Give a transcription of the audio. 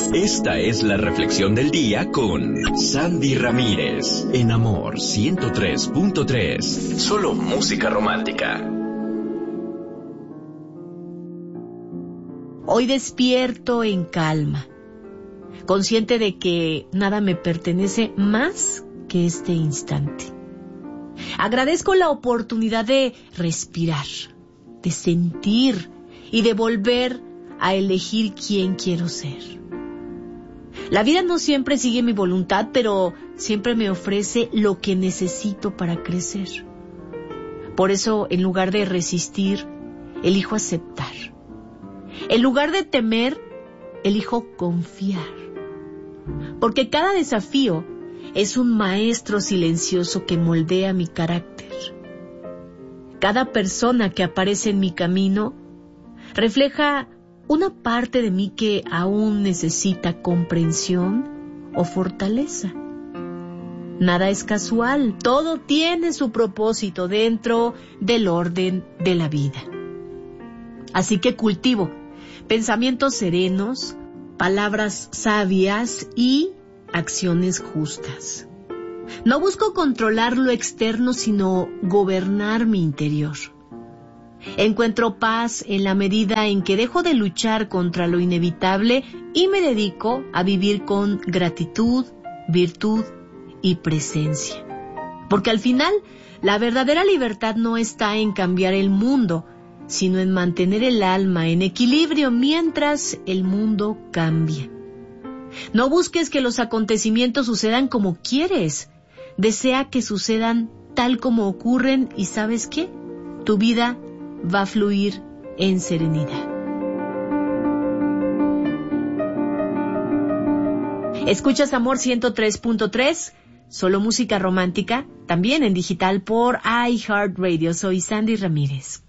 Esta es la reflexión del día con Sandy Ramírez en Amor 103.3. Solo música romántica. Hoy despierto en calma, consciente de que nada me pertenece más que este instante. Agradezco la oportunidad de respirar, de sentir y de volver a elegir quién quiero ser. La vida no siempre sigue mi voluntad, pero siempre me ofrece lo que necesito para crecer. Por eso, en lugar de resistir, elijo aceptar. En lugar de temer, elijo confiar. Porque cada desafío es un maestro silencioso que moldea mi carácter. Cada persona que aparece en mi camino refleja una parte de mí que aún necesita comprensión o fortaleza. Nada es casual, todo tiene su propósito dentro del orden de la vida. Así que cultivo pensamientos serenos, palabras sabias y acciones justas. No busco controlar lo externo, sino gobernar mi interior. Encuentro paz en la medida en que dejo de luchar contra lo inevitable y me dedico a vivir con gratitud, virtud y presencia. Porque al final, la verdadera libertad no está en cambiar el mundo, sino en mantener el alma en equilibrio mientras el mundo cambia. No busques que los acontecimientos sucedan como quieres. Desea que sucedan tal como ocurren y ¿sabes qué? Tu vida va a fluir en serenidad. Escuchas Amor 103.3, solo música romántica, también en digital por iHeartRadio. Soy Sandy Ramírez.